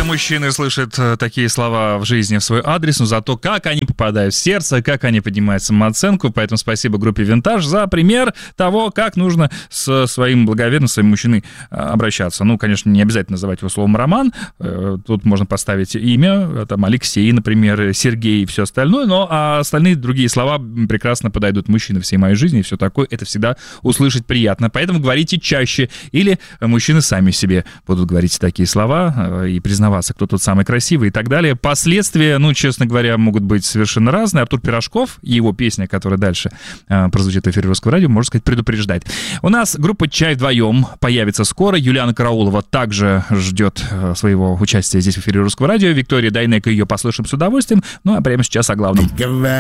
Редко мужчины слышат такие слова в жизни в свой адрес, но зато как они попадают в сердце, как они поднимают самооценку. Поэтому спасибо группе «Винтаж» за пример того, как нужно с своим благоверным, своим мужчиной обращаться. Ну, конечно, не обязательно называть его словом «Роман». Тут можно поставить имя, там, Алексей, например, Сергей и все остальное, но остальные другие слова прекрасно подойдут. Мужчины всей моей жизни и все такое. Это всегда услышать приятно. Поэтому говорите чаще. Или мужчины сами себе будут говорить такие слова и признаваться, кто тут самый красивый и так далее. Последствия, ну, честно говоря, могут быть совершенно разные. Артур Пирожков и его песня, которая дальше прозвучит в эфире Русского радио, можно сказать, предупреждает. У нас группа «Чай вдвоем» появится скоро. Юлиана Караулова также ждет своего участия здесь в эфире Русского радио. Виктория Дайнеко, ее послушаем с удовольствием. Ну, а прямо сейчас о главном.